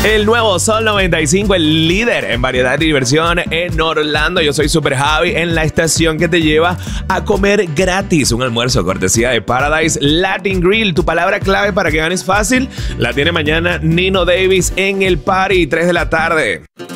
El nuevo Sol 95, el líder en variedad y diversión en Orlando. Yo soy Super Javi, en la estación que te lleva a comer gratis un almuerzo cortesía de Paradise Latin Grill. Tu palabra clave para que ganes fácil la tiene mañana Nino Davis en el party, 3 de la tarde.